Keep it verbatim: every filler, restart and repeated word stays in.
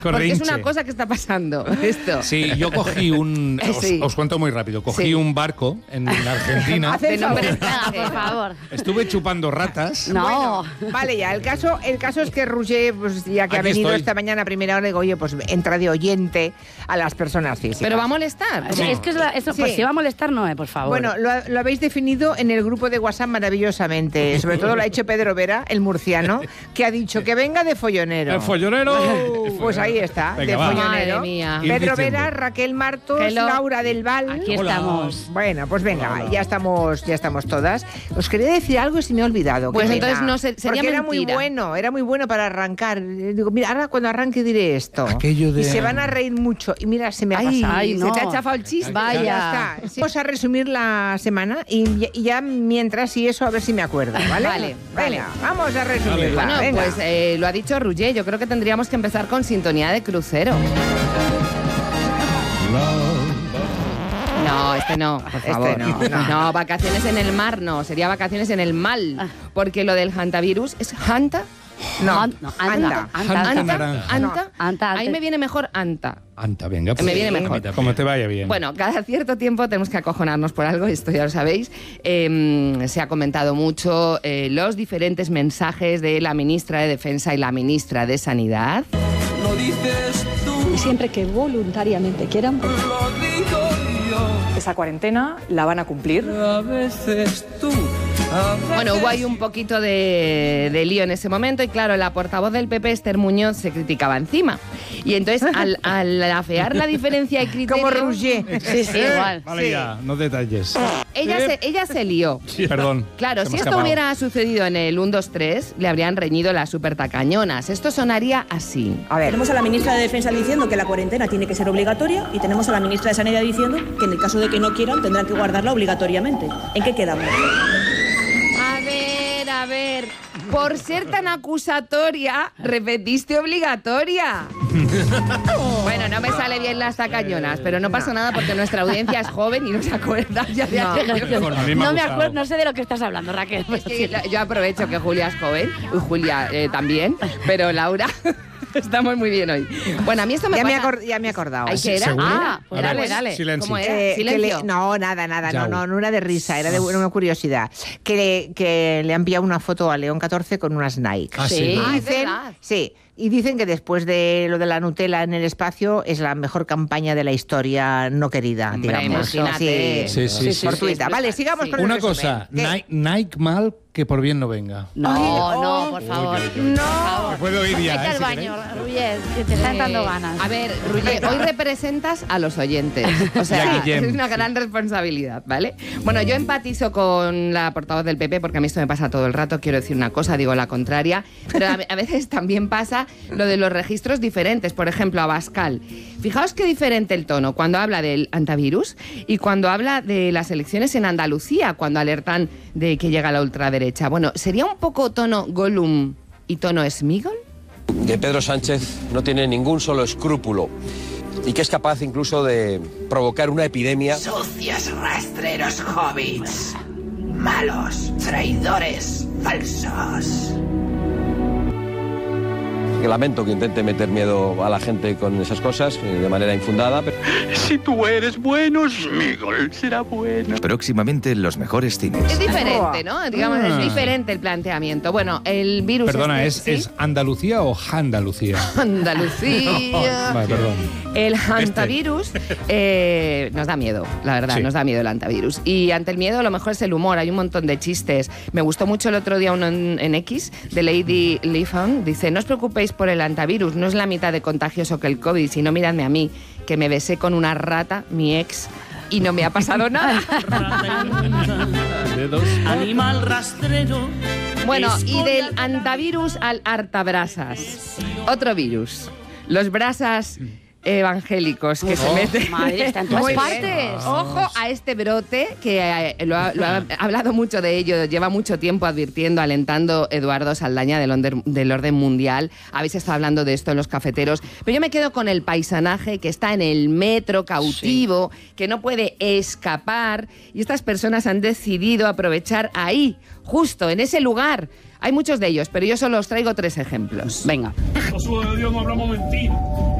Porque es una cosa que está pasando, esto. Sí, yo cogí un... Os, sí. os cuento muy rápido. Cogí sí. un barco en Argentina. De nombre, por favor. Estuve chupando ratas. No. Bueno, vale, ya. El caso, el caso es que Roger, pues, ya que Aquí ha venido estoy. esta mañana a primera hora, digo, oye, pues entra de oyente a las personas físicas. Pero va a molestar. Sí, es que es la, eso, Sí. pues si va a molestar, no, eh, por favor. Bueno, lo, lo habéis definido en el grupo de WhatsApp maravillosamente. Sobre todo lo ha hecho Pedro Vera, el murciano, que ha dicho que venga de follonero. ¡El follonero! Pues ahí está, Venga, de va. follonero. Madre mía. Ir Pedro diciendo. Vera, Raquel Martos, Hello. Laura del Val. Aquí Hola. estamos. Bueno, pues venga, Hola, hola. ya estamos, ya estamos todas. Os quería decir algo y se me ha olvidado. qué Pues pena. entonces no se- sería Porque era muy mentira. bueno, era muy bueno para arrancar. Eh, Digo, mira, ahora cuando arranque diré esto. Aquello de- Y se van a reír mucho. Y mira, se me ha Ay, pasado. Ay, se no. te ha chafado el chiste. Vaya. Ya está. Sí. Vamos a resumir la semana y, y ya mientras y eso a ver si me acuerdo, ¿vale? Vale, Venga, vamos a resumirla. Bueno, venga. pues eh, lo ha dicho Roger. Yo creo que tendríamos que empezar con sintonía de crucero. No, este no, por Este favor. no, no. No, vacaciones en el mar no, sería vacaciones en el mal. Ah. Porque lo del hantavirus es hanta. no, An- no, anda. anta, Anta anta. naranja. Anta. Anta, Ahí ante- me viene mejor anta. Anta, venga. Me viene mejor. Como te vaya bien. Bueno, cada cierto tiempo tenemos que acojonarnos por algo, esto ya lo sabéis. Eh, se ha comentado mucho eh, los diferentes mensajes de la ministra de Defensa y la ministra de Sanidad. Lo dices tú, Y siempre que voluntariamente quieran, lo digo yo, esa cuarentena la van a cumplir. a veces tú, a veces Bueno, hubo ahí un poquito de, de lío en ese momento y claro, la portavoz del P P, Esther Muñoz, se criticaba encima. Y entonces, al, al afear la diferencia de criterio... Como Roger. Sí, sí, igual. Vale, sí. ya, no detalles. Ella se, ella se lió. Perdón. Claro, se si me ha esto escapado. hubiera sucedido en el uno, dos, tres, le habrían reñido las supertacañonas. Esto sonaría así. A ver, Tenemos a la ministra de Defensa diciendo que la cuarentena tiene que ser obligatoria y tenemos a la ministra de Sanidad diciendo que en el caso de que no quieran tendrán que guardarla obligatoriamente. ¿En qué quedamos? A ver, a ver. Por ser tan acusatoria, repetiste obligatoria. Bueno, no me sale bien las tacañonas, pero no pasa nada porque nuestra audiencia es joven y no se acuerda ya de No. aquello. A mí me ha No me gustado. acuerdo, no sé de lo que estás hablando, Raquel. Es que la- yo aprovecho que Julia es joven, y Julia eh, también, pero Laura, estamos muy bien hoy. Bueno, a mí esto me ya me, he pasa... acor- ya me he acordado. ¿Ay, qué era? ¿Seguro? Ah, pues A ver, dale, dale. silencio. ¿Cómo era? Eh, que Silencio. le- no, nada, nada, no, Yau. no, no era de risa, era de era una curiosidad. Que le, que le han enviado una foto a León catorce con unas Nike. Ah, sí. Sí. Y Ah, es dicen, verdad. sí, y dicen que después de lo de la Nutella en el espacio es la mejor campaña de la historia no querida, Hombre, digamos. imagínate. Sí, sí, sí. Fortuita. sí, Vale, sí. sigamos con el Una resumen. cosa, ¿Qué? Nike, Nike mal que por bien no venga. No, no, oh. por favor. No. Me puedo ir ya, Vete ¿eh? al si baño, queréis. Rubiel, que te están dando Eh, ganas. A ver, Ruye, hoy representas a los oyentes. O Y a sea, Guillem. es una gran responsabilidad, ¿vale? Bueno, yo empatizo con la portavoz del P P porque a mí esto me pasa todo el rato. Quiero decir una cosa, digo la contraria. Pero a, a veces también pasa lo de los registros diferentes. Por ejemplo, Abascal. Fijaos qué diferente el tono cuando habla del antivirus y cuando habla de las elecciones en Andalucía, cuando alertan de que llega la ultraderecha. Bueno, ¿sería un poco tono Gollum y tono Smigol? Que Pedro Sánchez no tiene ningún solo escrúpulo y que es capaz incluso de provocar una epidemia. Sucios rastreros hobbits. Malos, traidores, falsos. Que lamento que intente meter miedo a la gente con esas cosas eh, de manera infundada. Pero... Si tú eres bueno, Smigol será bueno. Próximamente en los mejores cines. Es diferente, ¿no? Digamos, Ah. es diferente el planteamiento. Bueno, el virus... Perdona, este, ¿es, ¿sí? ¿es Andalucía o Andalucía? Andalucía. Vale, perdón. El hantavirus eh, nos da miedo, la verdad, Sí. nos da miedo el hantavirus. Y ante el miedo lo mejor es el humor, hay un montón de chistes. Me gustó mucho el otro día uno en, en X, de Lady Lifon, dice, no os preocupéis por el hantavirus, no es la mitad de contagioso que el COVID, sino miradme a mí, que me besé con una rata, mi ex, y no me ha pasado nada. Dedos. Animal rastrero. Bueno, y del antivirus al hartabrasas. Otro virus. Los brasas evangélicos que se Oh, meten. madre, está en todas Muy bien. partes. Ojo a este brote que eh, lo, ha, lo ha hablado mucho de ello, lleva mucho tiempo advirtiendo, alentando Eduardo Saldaña del, onder, del orden mundial. Habéis estado hablando de esto en los cafeteros, pero yo me quedo con el paisanaje que está en el metro cautivo, sí. que no puede escapar, y estas personas han decidido aprovechar ahí, justo en ese lugar. Hay muchos de ellos, pero yo solo os traigo tres ejemplos. Venga. Josué de Dios, no hablamos mentira.